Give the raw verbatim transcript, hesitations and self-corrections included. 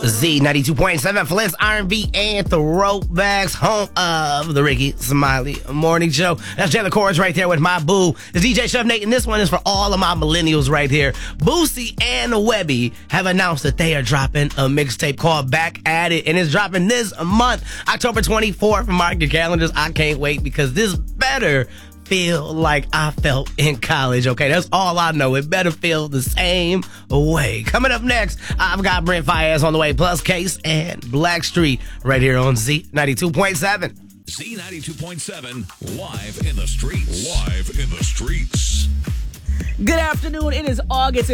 Z ninety-two point seven, Flint's R and B and Throwbacks, home of the Ricky Smiley Morning Show. That's Jayla Cords right there with my boo. It's D J Chef Nate, and this one is for all of my millennials right here. Boosie and Webby have announced that they are dropping a mixtape called Back at It, and it's dropping this month, October twenty-fourth. Mark your calendars. I can't wait because this better feel like I felt in college, okay? That's all I know. It better feel the same way. Coming up next, I've got Brent Faiyaz on the way, plus Case and Blackstreet right here on Z ninety-two point seven. Z ninety-two point seven, live in the streets. Live in the streets. Good afternoon. It is August.